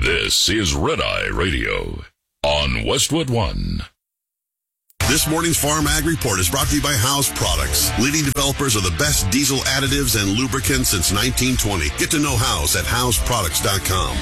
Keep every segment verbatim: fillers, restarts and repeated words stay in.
This is Red Eye Radio on Westwood One. This morning's Farm Ag Report is brought to you by House Products, leading developers of the best diesel additives and lubricants since nineteen twenty. Get to know House at house products dot com.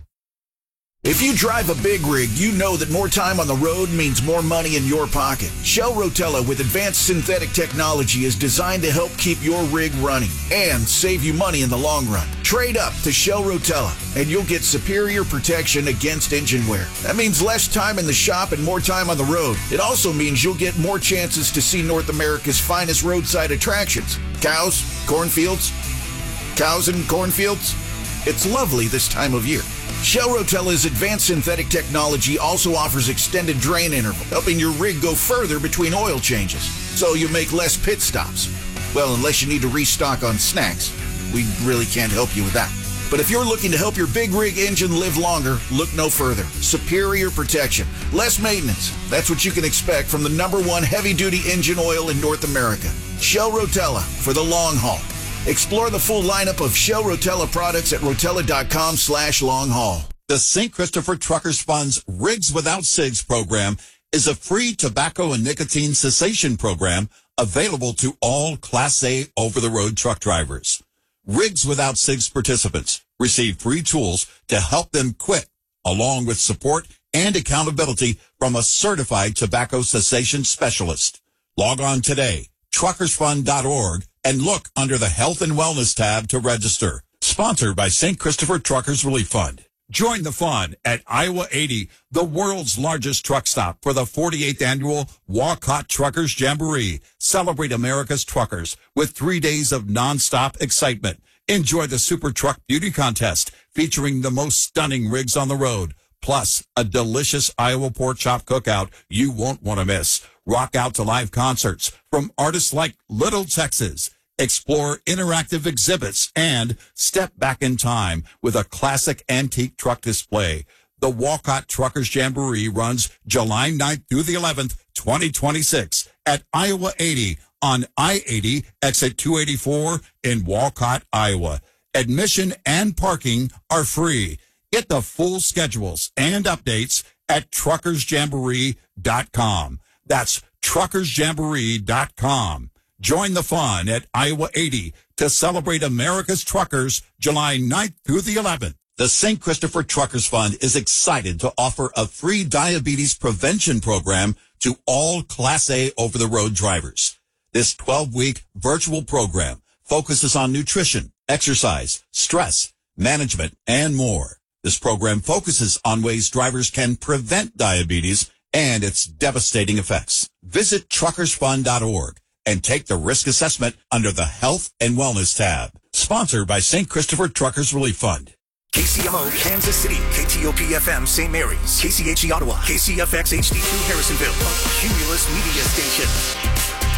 If you drive a big rig, you know that more time on the road means more money in your pocket. Shell Rotella with advanced synthetic technology is designed to help keep your rig running and save you money in the long run. Trade up to Shell Rotella and you'll get superior protection against engine wear. That means less time in the shop and more time on the road. It also means you'll get more chances to see North America's finest roadside attractions. Cows, cornfields, cows and cornfields. It's lovely this time of year. Shell Rotella's advanced synthetic technology also offers extended drain interval, helping your rig go further between oil changes, so you make less pit stops. Well, unless you need to restock on snacks. We really can't help you with that. But if you're looking to help your big rig engine live longer, look no further. Superior protection, less maintenance. That's what you can expect from the number one heavy-duty engine oil in North America. Shell Rotella for the long haul. Explore the full lineup of Shell Rotella products at rotella.com slash long haul. The Saint Christopher Truckers Fund's Rigs Without Cigs program is a free tobacco and nicotine cessation program available to all Class A over-the-road truck drivers. Rigs Without Cigs participants receive free tools to help them quit, along with support and accountability from a certified tobacco cessation specialist. Log on today, truckers fund dot org, and look under the Health and Wellness tab to register. Sponsored by Saint Christopher Truckers Relief Fund. Join the fun at Iowa eighty, the world's largest truck stop, for the forty-eighth annual Walcott Truckers Jamboree. Celebrate America's truckers with three days of nonstop excitement. Enjoy the Super Truck Beauty Contest featuring the most stunning rigs on the road, plus a delicious Iowa pork chop cookout you won't want to miss. Rock out to live concerts from artists like Little Texas. Explore interactive exhibits and step back in time with a classic antique truck display. The Walcott Truckers Jamboree runs July ninth through the eleventh, twenty twenty-six at Iowa eighty on I eighty, exit two eighty-four in Walcott, Iowa. Admission and parking are free. Get the full schedules and updates at truckers jamboree dot com. That's truckers jamboree dot com. Join the fun at Iowa eighty to celebrate America's truckers July ninth through the eleventh. The Saint Christopher Truckers Fund is excited to offer a free diabetes prevention program to all Class A over-the-road drivers. This twelve-week virtual program focuses on nutrition, exercise, stress, management, and more. This program focuses on ways drivers can prevent diabetes and its devastating effects. Visit truckers fund dot org and take the risk assessment under the Health and Wellness tab. Sponsored by Saint Christopher Truckers Relief Fund. K C M O, Kansas City, K T O P F M, Saint Mary's, K C H E Ottawa, K C F X H D two, Harrisonville, a Cumulus Media Station.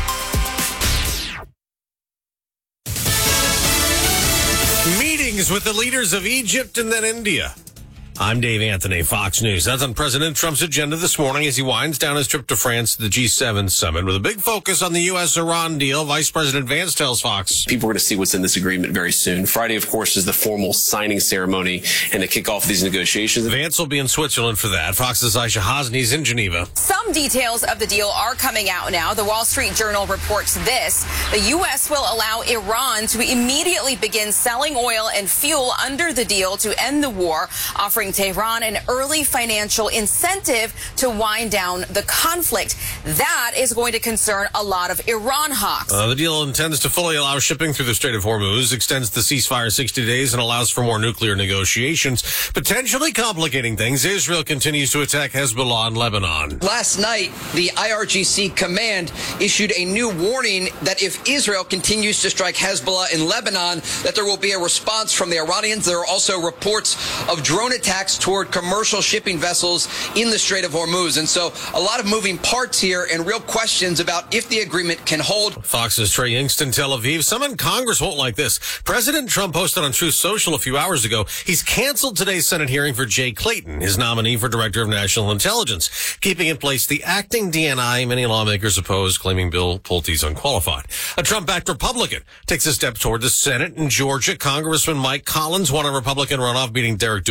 Meetings with the leaders of Egypt and then India. I'm Dave Anthony, Fox News. That's on President Trump's agenda this morning as he winds down his trip to France to the G seven summit with a big focus on the U S Iran deal. Vice President Vance tells Fox. People are going to see what's in this agreement very soon. Friday, of course, is the formal signing ceremony and to kick off these negotiations. Vance will be in Switzerland for that. Fox's Aisha Hasni's in Geneva. Some details of the deal are coming out now. The Wall Street Journal reports this. The U S will allow Iran to immediately begin selling oil and fuel under the deal to end the war, offering Tehran an early financial incentive to wind down the conflict. That is going to concern a lot of Iran hawks. Uh, the deal intends to fully allow shipping through the Strait of Hormuz, extends the ceasefire sixty days, and allows for more nuclear negotiations, potentially complicating things. Israel continues to attack Hezbollah in Lebanon. Last night, the I R G C command issued a new warning that if Israel continues to strike Hezbollah in Lebanon, that there will be a response from the Iranians. There are also reports of drone attacks toward commercial shipping vessels in the Strait of Hormuz. And so a lot of moving parts here and real questions about if the agreement can hold. Fox's Trey Yingst in Tel Aviv. Some in Congress won't like this. President Trump posted on Truth Social a few hours ago he's canceled today's Senate hearing for Jay Clayton, his nominee for Director of National Intelligence, keeping in place the acting D N I many lawmakers oppose, claiming Bill Pulte's unqualified. A Trump-backed Republican takes a step toward the Senate in Georgia. Congressman Mike Collins won a Republican runoff, beating Derek Dooley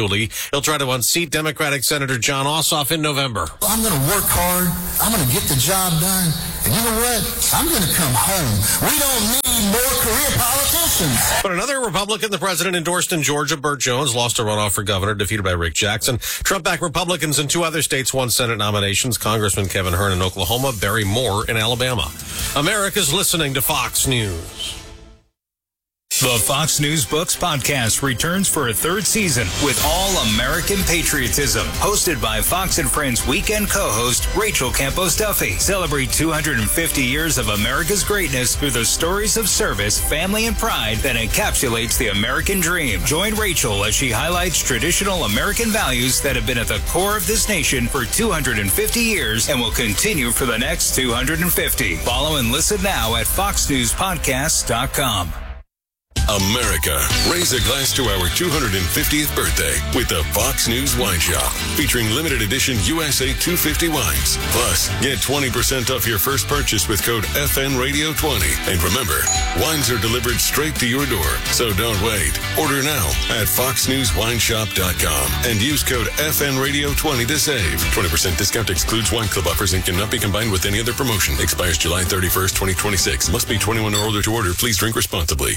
He'll try to unseat Democratic Senator John Ossoff in November. I'm going to work hard. I'm going to get the job done. And you know what? I'm going to come home. We don't need more career politicians. But another Republican the president endorsed in Georgia, Burt Jones, lost a runoff for governor, defeated by Rick Jackson. Trump-backed Republicans in two other states won Senate nominations, Congressman Kevin Hern in Oklahoma, Barry Moore in Alabama. America's listening to Fox News. The Fox News Books podcast returns for a third season with All American Patriotism, hosted by Fox and Friends weekend co-host Rachel Campos Duffy. Celebrate two hundred fifty years of America's greatness through the stories of service, family, and pride that encapsulates the American dream. Join Rachel as she highlights traditional American values that have been at the core of this nation for two hundred fifty years and will continue for the next two hundred fifty. Follow and listen now at fox news podcast dot com. America, raise a glass to our two hundred fiftieth birthday with the Fox News Wine Shop, featuring limited edition U S A two fifty wines. Plus, get twenty percent off your first purchase with code F N Radio twenty. And remember, wines are delivered straight to your door, so don't wait. Order now at fox news wine shop dot com and use code F N Radio twenty to save. twenty percent discount excludes wine club offers and cannot be combined with any other promotion. Expires July thirty-first, twenty twenty-six. Must be twenty-one or older to order. Please drink responsibly.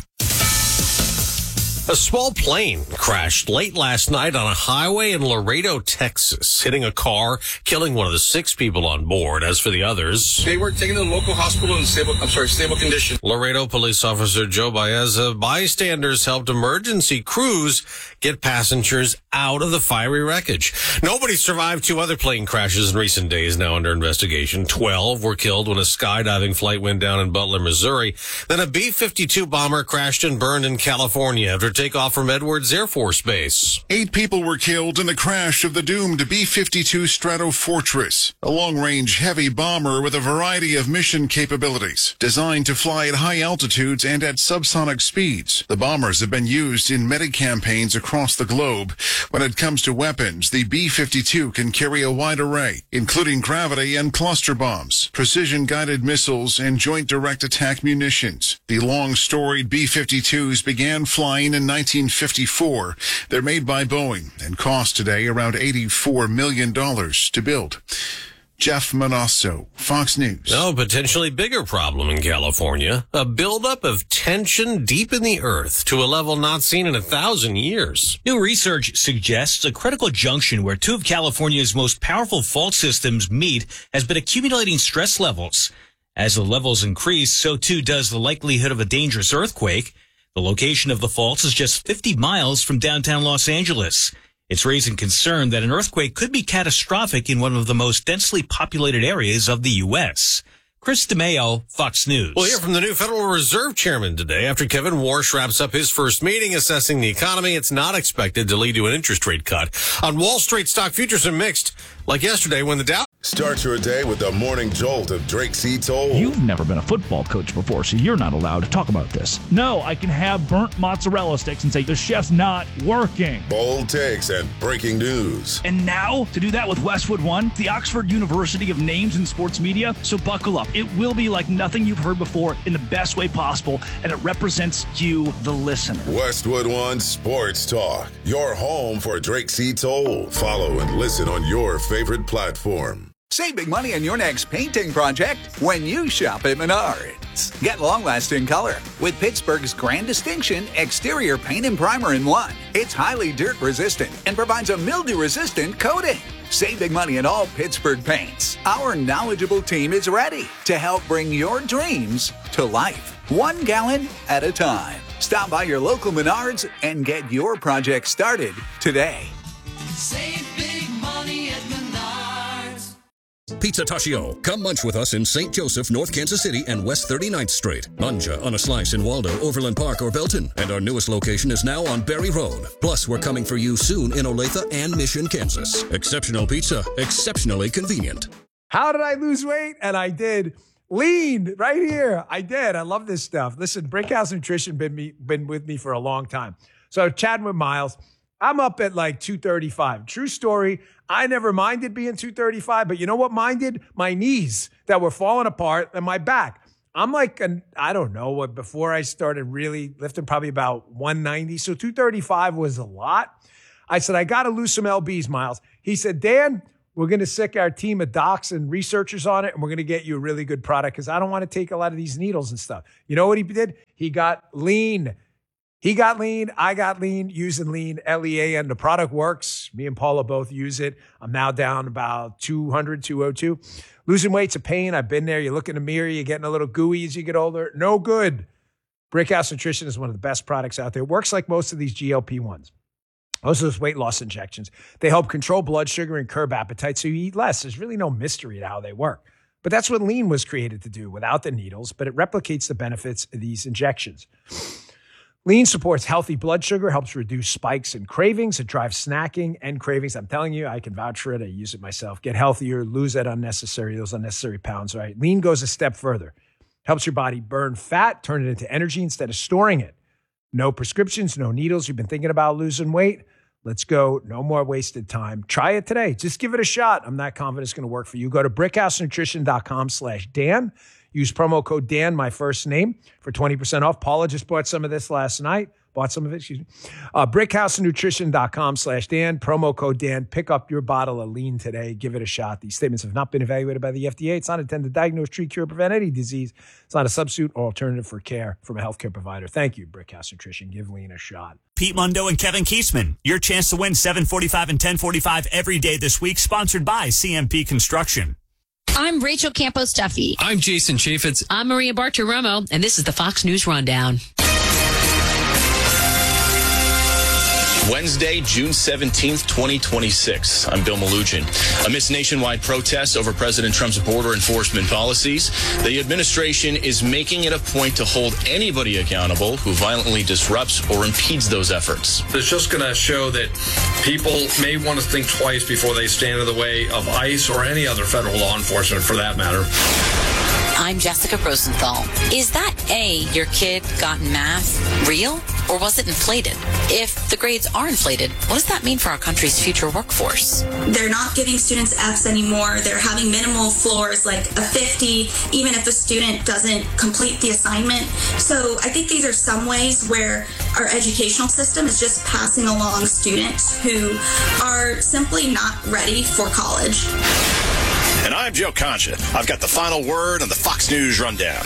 A small plane crashed late last night on a highway in Laredo, Texas, hitting a car, killing one of the six people on board. As for the others, they were taken to the local hospital in stable, I'm sorry, stable condition. Laredo police officer Joe Baeza, bystanders helped emergency crews get passengers out of the fiery wreckage. Nobody survived two other plane crashes in recent days, now under investigation. Twelve were killed when a skydiving flight went down in Butler, Missouri. Then a B fifty-two bomber crashed and burned in California after takeoff from Edwards Air Force Base. Eight people were killed in the crash of the doomed B fifty-two Stratofortress, a long-range heavy bomber with a variety of mission capabilities, designed to fly at high altitudes and at subsonic speeds. The bombers have been used in many campaigns across the globe. When it comes to weapons, the B fifty-two can carry a wide array, including gravity and cluster bombs, precision-guided missiles, and joint direct attack munitions. The long-storied B fifty-twos began flying in nineteen fifty-four. They're made by Boeing and cost today around eighty-four million dollars to build. Jeff Manasso, Fox News. No, potentially bigger problem in California. A buildup of tension deep in the earth to a level not seen in a thousand years. New research suggests a critical junction where two of California's most powerful fault systems meet has been accumulating stress levels. As the levels increase, so too does the likelihood of a dangerous earthquake. The location of the faults is just fifty miles from downtown Los Angeles. It's raising concern that an earthquake could be catastrophic in one of the most densely populated areas of the U S. Chris DeMeo, Fox News. We'll hear from the new Federal Reserve Chairman today after Kevin Warsh wraps up his first meeting assessing the economy. It's not expected to lead to an interest rate cut. On Wall Street, stock futures are mixed, like yesterday when the Dow... Start your day with the morning jolt of Drake C. Toll. You've never been a football coach before, so you're not allowed to talk about this. No, I can have burnt mozzarella sticks and say the chef's not working. Bold takes and breaking news. And now, to do that with Westwood One, the Oxford University of Names in Sports Media. So buckle up. It will be like nothing you've heard before in the best way possible, and it represents you, the listener. Westwood One Sports Talk, your home for Drake C. Toll. Follow and listen on your favorite platform. Save big money on your next painting project when you shop at Menards. Get long-lasting color with Pittsburgh's Grand Distinction Exterior Paint and Primer in one. It's highly dirt-resistant and provides a mildew-resistant coating. Save big money on all Pittsburgh paints. Our knowledgeable team is ready to help bring your dreams to life, one gallon at a time. Stop by your local Menards and get your project started today. Save big money at Menards. Pizza Tachio. Come munch with us in Saint Joseph, North Kansas City, and West thirty-ninth Street. Manja on a slice in Waldo, Overland Park, or Belton. And our newest location is now on Berry Road. Plus, we're coming for you soon in Olathe and Mission, Kansas. Exceptional pizza, exceptionally convenient. How did I lose weight? And I did. Lean right here. I did. I love this stuff. Listen, Brickhouse Nutrition been me been with me for a long time. So chatting with Miles, I'm up at like two thirty-five. True story. I never minded being two thirty-five, but you know what minded? My knees that were falling apart and my back. I'm like, an, I don't know what, before I started really lifting, probably about one ninety. So two thirty-five was a lot. I said, I got to lose some L Bs, Miles. He said, Dan, we're going to sick our team of docs and researchers on it, and we're going to get you a really good product because I don't want to take a lot of these needles and stuff. You know what he did? He got lean. He got lean. I got lean using lean, L E A N. The product works. Me and Paula both use it. I'm now down about two hundred, two oh two. Losing weight's a pain. I've been there. You look in the mirror, you're getting a little gooey as you get older. No good. Brickhouse Nutrition is one of the best products out there. It works like most of these G L P ones. Most of those weight loss injections. They help control blood sugar and curb appetite so you eat less. There's really no mystery to how they work. But that's what lean was created to do without the needles, but it replicates the benefits of these injections. Lean supports healthy blood sugar, helps reduce spikes and cravings. It drives snacking and cravings. I'm telling you, I can vouch for it. I use it myself. Get healthier, lose that unnecessary, those unnecessary pounds, right? Lean goes a step further. Helps your body burn fat, turn it into energy instead of storing it. No prescriptions, no needles. You've been thinking about losing weight? Let's go. No more wasted time. Try it today. Just give it a shot. I'm not confident it's going to work for you. Go to brickhousenutrition.com slash Dan. Use promo code Dan, my first name, for twenty percent off. Paula just bought some of this last night. Bought some of it, excuse me. Uh, brickhousenutrition.com slash Dan. Promo code Dan. Pick up your bottle of lean today. Give it a shot. These statements have not been evaluated by the F D A. It's not intended to diagnose, treat, cure, or prevent any disease. It's not a substitute or alternative for care from a healthcare provider. Thank you, Brickhouse Nutrition. Give lean a shot. Pete Mundo and Kevin Kiesman. Your chance to win seven forty-five and ten forty-five every day this week. Sponsored by C M P Construction. I'm Rachel Campos Duffy. I'm Jason Chaffetz. I'm Maria Bartiromo, and this is the Fox News Rundown. Wednesday, June seventeenth, twenty twenty-six. I'm Bill Malugin. Amidst nationwide protests over President Trump's border enforcement policies, the administration is making it a point to hold anybody accountable who violently disrupts or impedes those efforts. It's just going to show that people may want to think twice before they stand in the way of ICE or any other federal law enforcement for that matter. I'm Jessica Rosenthal. Is that A, your kid got math real, or was it inflated? If the grades are inflated, what does that mean for our country's future workforce? They're not giving students F's anymore. They're having minimal floors like a fifty, even if a student doesn't complete the assignment. So I think these are some ways where our educational system is just passing along students who are simply not ready for college. And I'm Joe Concha. I've got the final word on the Fox News Rundown.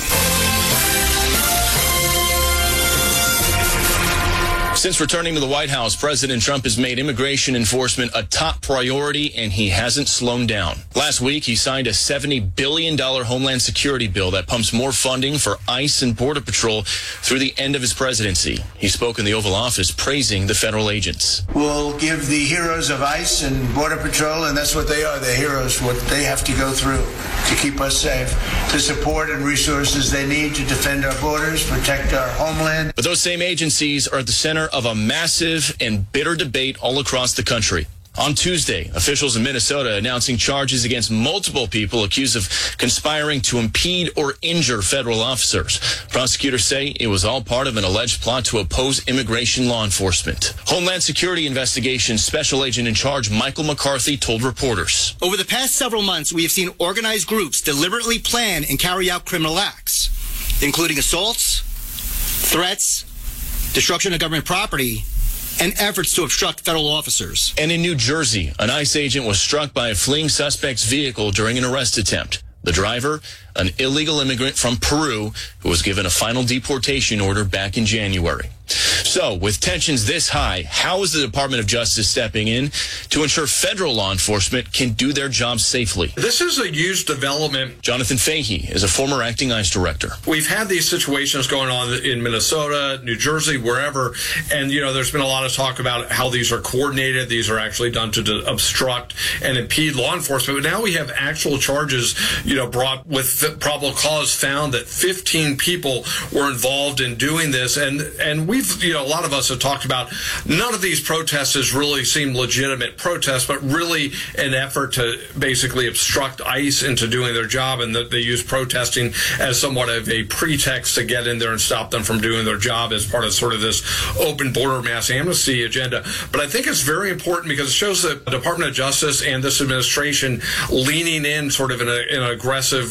Since returning to the White House, President Trump has made immigration enforcement a top priority, and he hasn't slowed down. Last week, he signed a seventy billion dollars Homeland Security bill that pumps more funding for ICE and Border Patrol through the end of his presidency. He spoke in the Oval Office praising the federal agents. We'll give the heroes of ICE and Border Patrol, and that's what they are, they're heroes, what they have to go through to keep us safe, the support and resources they need to defend our borders, protect our homeland. But those same agencies are at the center of a massive and bitter debate all across the country. On Tuesday, officials in Minnesota announcing charges against multiple people accused of conspiring to impede or injure federal officers. Prosecutors say it was all part of an alleged plot to oppose immigration law enforcement. Homeland Security Investigations Special Agent in Charge Michael McCarthy told reporters. Over the past several months, we have seen organized groups deliberately plan and carry out criminal acts, including assaults, threats, destruction of government property, and efforts to obstruct federal officers. And in New Jersey, an ICE agent was struck by a fleeing suspect's vehicle during an arrest attempt. The driver, an illegal immigrant from Peru, who was given a final deportation order back in January. So, with tensions this high, how is the Department of Justice stepping in to ensure federal law enforcement can do their job safely? This is a huge development. Jonathan Fahey is a former acting ICE director. We've had these situations going on in Minnesota, New Jersey, wherever, and, you know, there's been a lot of talk about how these are coordinated. These are actually done to obstruct and impede law enforcement. But now we have actual charges, you know, brought with probable cause found that fifteen people were involved in doing this. And, and we've you know, a lot of us have talked about none of these protests really seem legitimate protests, but really an effort to basically obstruct ICE into doing their job, and that they use protesting as somewhat of a pretext to get in there and stop them from doing their job as part of sort of this open border mass amnesty agenda. But I think it's very important because it shows the Department of Justice and this administration leaning in sort of in a, an aggressive approach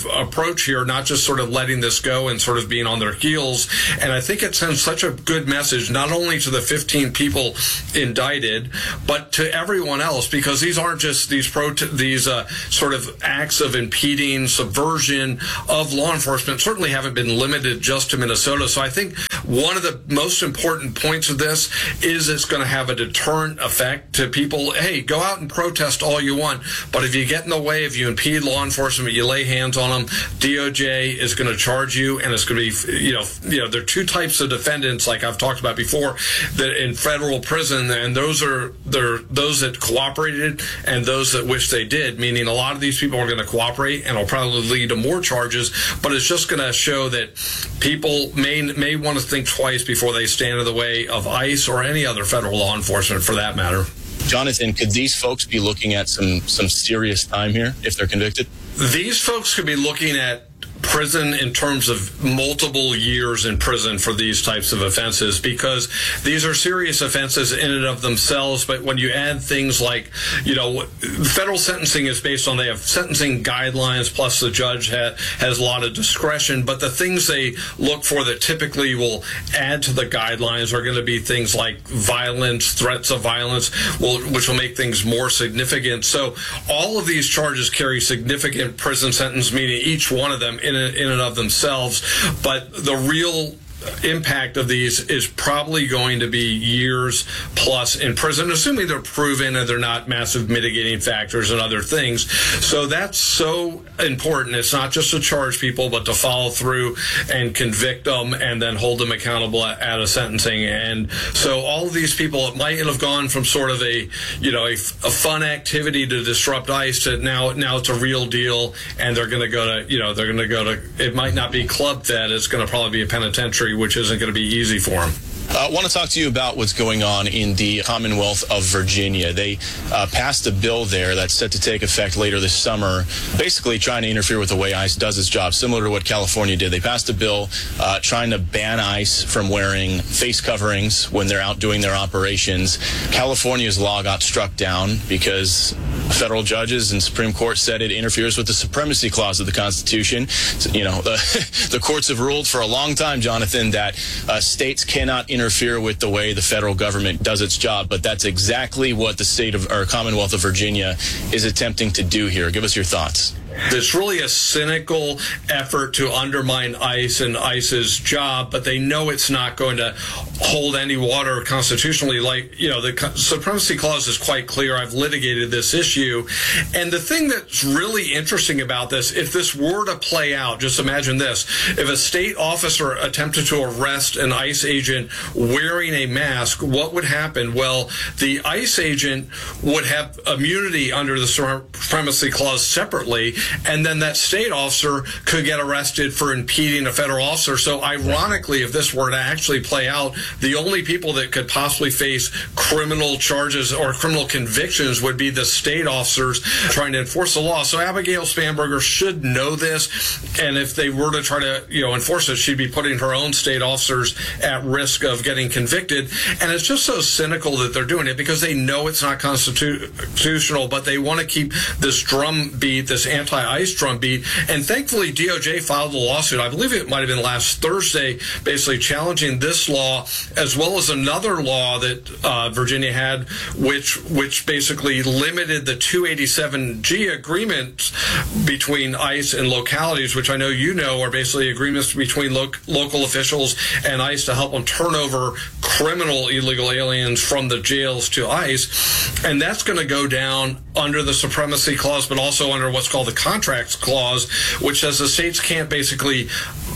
approach here, not just sort of letting this go and sort of being on their heels. And I think it sends such a good message, not only to the fifteen people indicted, but to everyone else, because these aren't just these pro these uh, sort of acts of impeding subversion of law enforcement, certainly haven't been limited just to Minnesota. So I think one of the most important points of this is it's going to have a deterrent effect to people. Hey, go out and protest all you want, but if you get in the way, if you impede law enforcement, you lay hands on them, D O J is going to charge you, and it's going to be, you know, you know, there are two types of defendants, like I've talked about before, that in federal prison, and those are they're those that cooperated and those that wish they did, meaning a lot of these people are going to cooperate and will probably lead to more charges, but it's just going to show that people may may want to think twice before they stand in the way of ICE or any other federal law enforcement for that matter. Jonathan, could these folks be looking at some some serious time here if they're convicted? These folks could be looking at prison in terms of multiple years in prison for these types of offenses, because these are serious offenses in and of themselves. But when you add things like, you know, federal sentencing is based on, they have sentencing guidelines, plus the judge ha has a lot of discretion. But the things they look for that typically will add to the guidelines are going to be things like violence, threats of violence, will, which will make things more significant. So all of these charges carry significant prison sentence, meaning each one of them in, a, in and of themselves. But the real impact of these is probably going to be years plus in prison, assuming they're proven and they're not massive mitigating factors and other things. So that's so important. It's not just to charge people, but to follow through and convict them and then hold them accountable at a sentencing. And so all of these people, it might have gone from sort of a, you know, a, a fun activity to disrupt ICE to now, now it's a real deal, and they're going to go to, you know, they're going to go to, it might not be club fed, it's going to probably be a penitentiary, which isn't going to be easy for them. I uh, want to talk to you about what's going on in the Commonwealth of Virginia. They uh, passed a bill there that's set to take effect later this summer, basically trying to interfere with the way ICE does its job, similar to what California did. They passed a bill uh, trying to ban ICE from wearing face coverings when they're out doing their operations. California's law got struck down because federal judges and Supreme Court said it interferes with the Supremacy Clause of the Constitution. So, you know, the, the courts have ruled for a long time, Jonathan, that uh, states cannot interfere with the way the federal government does its job, but that's exactly what the state of or Commonwealth of Virginia is attempting to do here. Give us your thoughts. It's really a cynical effort to undermine ICE and ICE's job, but they know it's not going to hold any water constitutionally. Like, you know, the Supremacy Clause is quite clear. I've litigated this issue. And the thing that's really interesting about this, if this were to play out, just imagine this. If a state officer attempted to arrest an ICE agent wearing a mask, what would happen? Well, the ICE agent would have immunity under the Supremacy Clause separately, and then that state officer could get arrested for impeding a federal officer. So ironically, if this were to actually play out, the only people that could possibly face criminal charges or criminal convictions would be the state officers trying to enforce the law. So Abigail Spanberger should know this, and if they were to try to, you know, enforce it, she'd be putting her own state officers at risk of getting convicted. And it's just so cynical that they're doing it, because they know it's not constitutional, but they want to keep this drum beat, this anti-ICE drum beat. And thankfully, D O J filed a lawsuit, I believe it might have been last Thursday, basically challenging this law, as well as another law that uh, Virginia had, which which basically limited the two eighty-seven G agreements between ICE and localities, which I know you know are basically agreements between lo local officials and ICE to help them turn over criminal illegal aliens from the jails to ICE. And that's going to go down under the Supremacy Clause, but also under what's called the Contracts Clause, which says the states can't basically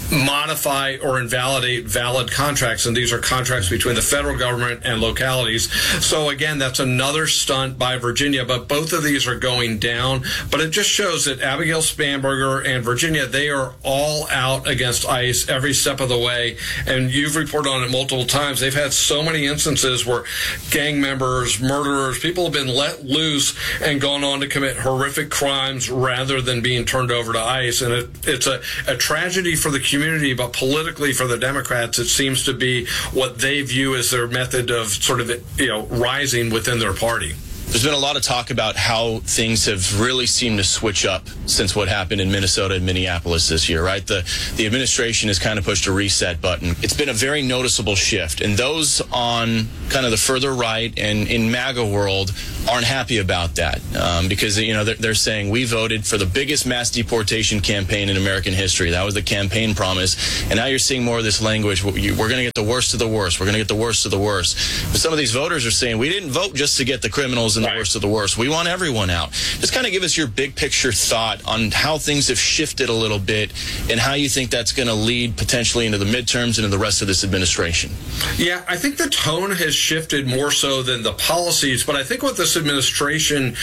modify or invalidate valid contracts, and these are contracts between the federal government and localities. So again, that's another stunt by Virginia, but both of these are going down. But it just shows that Abigail Spanberger and Virginia, they are all out against ICE every step of the way, and you've reported on it multiple times. They've had so many instances where gang members, murderers, people have been let loose and gone on to commit horrific crimes rather than being turned over to ICE. And it, it's a, a tragedy for the community, but politically for the Democrats, it seems to be what they view as their method of sort of, you know, rising within their party. There's been a lot of talk about how things have really seemed to switch up since what happened in Minnesota and Minneapolis this year, right? The the administration has kind of pushed a reset button. It's been a very noticeable shift, and those on kind of the further right and in MAGA world aren't happy about that um, because, you know, they're, they're saying we voted for the biggest mass deportation campaign in American history. That was the campaign promise, and now you're seeing more of this language. We're going to get the worst of the worst. We're going to get the worst of the worst. But some of these voters are saying we didn't vote just to get the criminals and the worst of the worst. We want everyone out. Just kind of give us your big picture thought on how things have shifted a little bit and how you think that's going to lead potentially into the midterms and into the rest of this administration. Yeah, I think the tone has shifted more so than the policies, but I think what this administration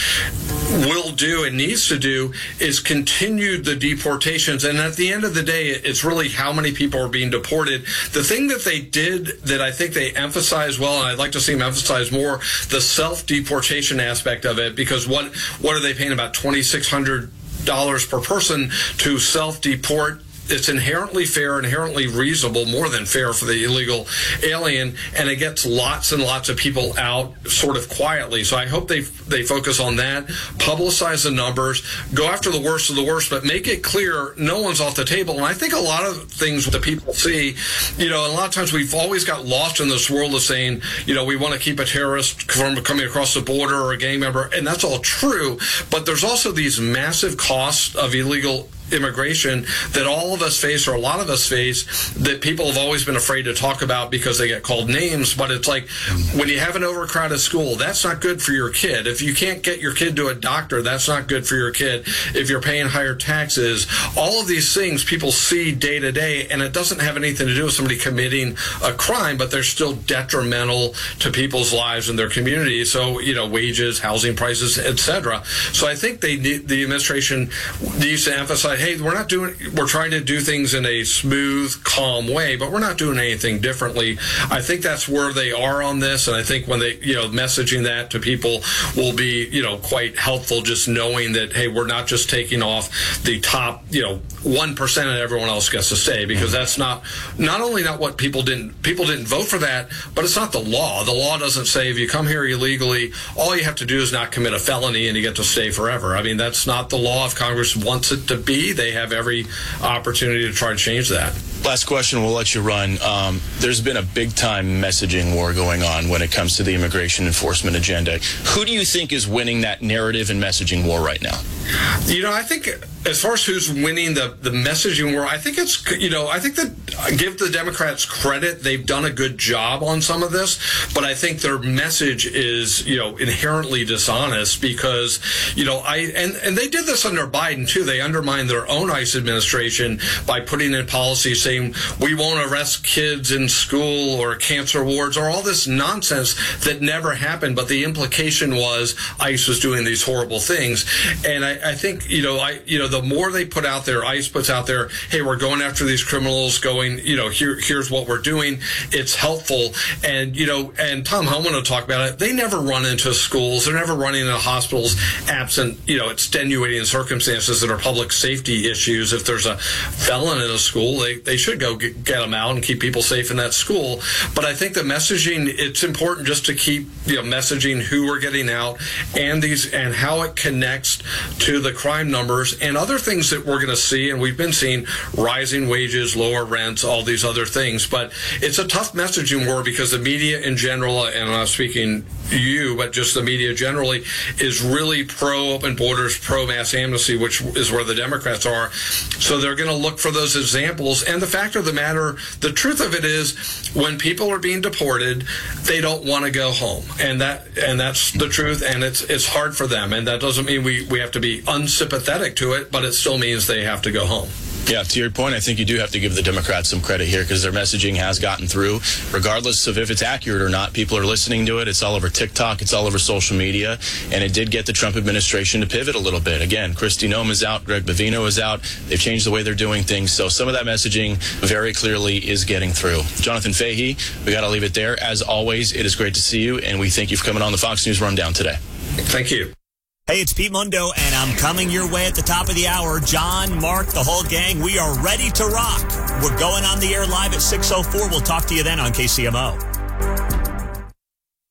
will do and needs to do is continue the deportations. And at the end of the day, it's really how many people are being deported. The thing that they did that I think they emphasized well, and I'd like to see them emphasize more, the self-deportation aspect of it, because what what are they paying, about twenty-six hundred dollars per person to self-deport? It's inherently fair, inherently reasonable, more than fair for the illegal alien, and it gets lots and lots of people out sort of quietly. So I hope they they focus on that, publicize the numbers, go after the worst of the worst, but make it clear no one's off the table. And I think a lot of things that people see, you know, and a lot of times we've always got lost in this world of saying, you know, we want to keep a terrorist from coming across the border or a gang member, and that's all true, but there's also these massive costs of illegal immigration that all of us face, or a lot of us face, that people have always been afraid to talk about because they get called names. But it's like when you have an overcrowded school, that's not good for your kid. If you can't get your kid to a doctor, that's not good for your kid. If you're paying higher taxes, all of these things people see day to day, and it doesn't have anything to do with somebody committing a crime, but they're still detrimental to people's lives and their communities. So, you know, wages, housing prices, et cetera. So I think they need, the administration needs to emphasize, hey, we're not doing, we're trying to do things in a smooth, calm way, but we're not doing anything differently. I think that's where they are on this, and I think when they, you know, messaging that to people will be, you know, quite helpful, just knowing that, hey, we're not just taking off the top, you know, one percent and everyone else gets to stay, because that's not, not only not what people didn't, people didn't vote for that, but it's not the law. The law doesn't say if you come here illegally, all you have to do is not commit a felony and you get to stay forever. I mean, that's not the law. If Congress wants it to be, they have every opportunity to try to change that. Last question, we'll let you run. Um, there's been a big-time messaging war going on when it comes to the immigration enforcement agenda. Who do you think is winning that narrative and messaging war right now? You know, I think as far as who's winning the, the messaging war, I think it's, you know, I think that I give the Democrats credit. They've done a good job on some of this, but I think their message is, you know, inherently dishonest because, you know, I, and, and they did this under Biden too. They undermined their own ICE administration by putting in policies saying we won't arrest kids in school or cancer wards or all this nonsense that never happened. But the implication was ICE was doing these horrible things. And I, I think, you know, I, you know, the more they put out there, ICE puts out there, hey, we're going after these criminals, going, you know, here, here's what we're doing. It's helpful. And, you know, and Tom Homan will talk about it. They never run into schools. They're never running into hospitals absent, you know, extenuating circumstances that are public safety issues. If there's a felon in a school, they, they should go get, get them out and keep people safe in that school. But I think the messaging, it's important just to keep, you know, messaging who we're getting out and these, and how it connects to the crime numbers and other things that we're going to see. And we've been seeing rising wages, lower rents, all these other things. But it's a tough messaging war because the media in general, and I'm not speaking you, but just the media generally, is really pro-open borders, pro-mass amnesty, which is where the Democrats are. So they're going to look for those examples. And the fact of the matter, the truth of it is, when people are being deported, they don't want to go home. And that and that's the truth, and it's it's hard for them. And that doesn't mean we, we have to be unsympathetic to it, but it still means they have to go home. Yeah, to your point, I think you do have to give the Democrats some credit here because their messaging has gotten through. Regardless of if it's accurate or not, people are listening to it. It's all over TikTok. It's all over social media. And it did get the Trump administration to pivot a little bit. Again, Kristi Noem is out. Greg Bovino is out. They've changed the way they're doing things. So some of that messaging very clearly is getting through. Jonathan Fahey, we got to leave it there. As always, it is great to see you, and we thank you for coming on the Fox News Rundown today. Thank you. Hey, it's Pete Mundo, and I'm coming your way at the top of the hour. John, Mark, the whole gang, we are ready to rock. We're going on the air live at six oh four. We'll talk to you then on K C M O.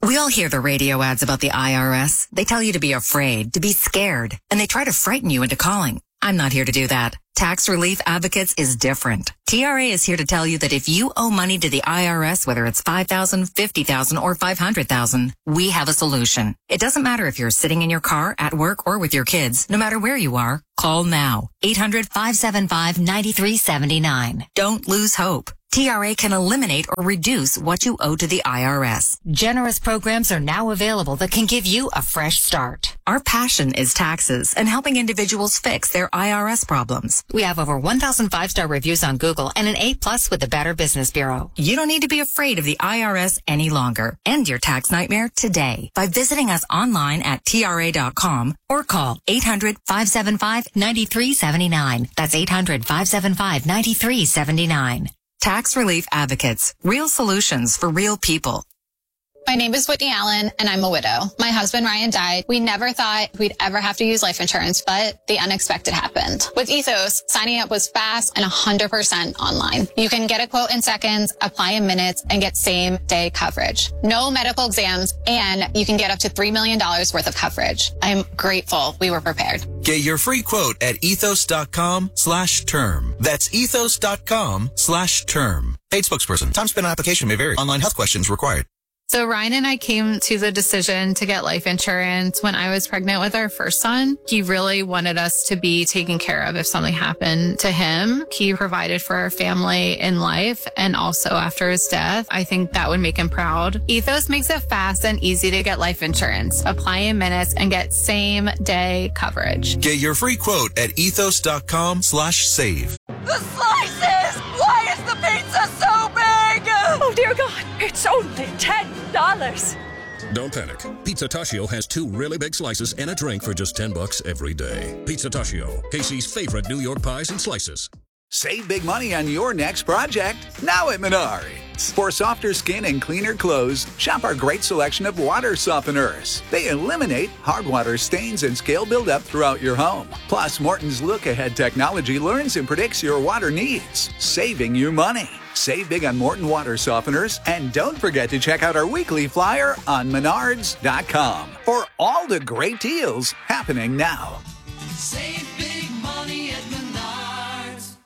We all hear the radio ads about the I R S. They tell you to be afraid, to be scared, and they try to frighten you into calling. I'm not here to do that. Tax Relief Advocates is different. T R A is here to tell you that if you owe money to the I R S, whether it's five thousand dollars, fifty thousand dollars, or five hundred thousand dollars, we have a solution. It doesn't matter if you're sitting in your car, at work, or with your kids. No matter where you are, call now. eight hundred, five seven five, nine three seven nine. Don't lose hope. T R A can eliminate or reduce what you owe to the I R S. Generous programs are now available that can give you a fresh start. Our passion is taxes and helping individuals fix their I R S problems. We have over one thousand five-star reviews on Google and an A plus with the Better Business Bureau. You don't need to be afraid of the I R S any longer. End your tax nightmare today by visiting us online at T R A dot com or call eight hundred, five seven five, nine three seven nine. That's eight hundred, five seven five, nine three seven nine. Tax Relief Advocates. Real solutions for real people. My name is Whitney Allen, and I'm a widow. My husband, Ryan, died. We never thought we'd ever have to use life insurance, but the unexpected happened. With Ethos, signing up was fast and one hundred percent online. You can get a quote in seconds, apply in minutes, and get same-day coverage. No medical exams, and you can get up to three million dollars worth of coverage. I'm grateful we were prepared. Get your free quote at ethos.com slash term. That's ethos.com slash term. Paid spokesperson. Time spent on application may vary. Online health questions required. So Ryan and I came to the decision to get life insurance when I was pregnant with our first son. He really wanted us to be taken care of if something happened to him. He provided for our family in life and also after his death. I think that would make him proud. Ethos makes it fast and easy to get life insurance. Apply in minutes and get same day coverage. Get your free quote at ethos.com slash save. The slices! Why is the pizza so big? Oh, dear God, it's only ten dollars. Don't panic. Pizza Tachio has two really big slices and a drink for just ten bucks every day. Pizza Tachio, Casey's favorite New York pies and slices. Save big money on your next project now at Menards. For softer skin and cleaner clothes, shop our great selection of water softeners. They eliminate hard water stains and scale buildup throughout your home. Plus, Morton's look-ahead technology learns and predicts your water needs, saving you money. Save big on Morton water softeners, and don't forget to check out our weekly flyer on menards dot com for all the great deals happening now. Save big money at Menards.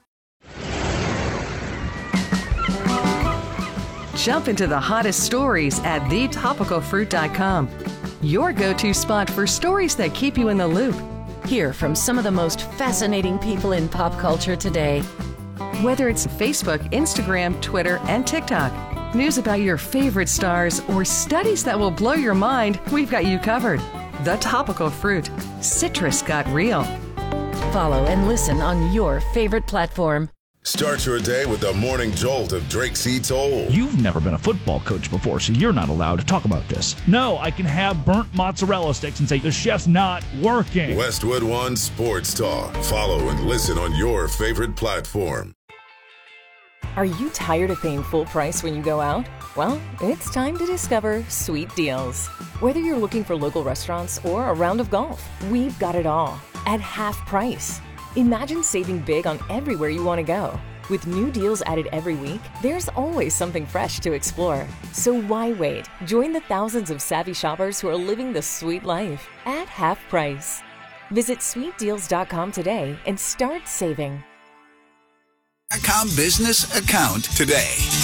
Jump into the hottest stories at the topical fruit dot com. Your go-to spot for stories that keep you in the loop. Hear from some of the most fascinating people in pop culture today. Whether it's Facebook, Instagram, Twitter, and TikTok, news about your favorite stars, or studies that will blow your mind, we've got you covered. The Topical Fruit. Citrus got real. Follow and listen on your favorite platform. Start your day with the morning jolt of Drake C. Toll. You've never been a football coach before, so you're not allowed to talk about this. No, I can have burnt mozzarella sticks and say the chef's not working. Westwood One Sports Talk. Follow and listen on your favorite platform. Are you tired of paying full price when you go out? Well, it's time to discover Sweet Deals. Whether you're looking for local restaurants or a round of golf, we've got it all at half price. Imagine saving big on everywhere you want to go. With new deals added every week, there's always something fresh to explore. So why wait? Join the thousands of savvy shoppers who are living the sweet life at half price. Visit sweet deals dot com today and start saving. dot com business account today.